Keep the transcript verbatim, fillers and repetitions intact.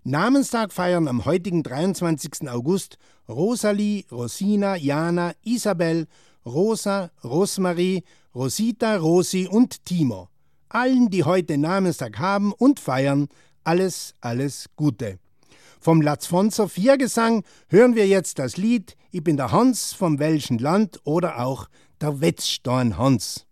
Namenstag feiern am heutigen dreiundzwanzigsten August Rosalie, Rosina, Jana, Isabel, Rosa, Rosmarie, Rosita, Rosi und Timo. Allen, die heute Namenstag haben und feiern, alles, alles Gute. Vom Latzfonser Viergesang hören wir jetzt das Lied Ich bin der Hans vom welschen Land oder auch der Wetzstein Hans.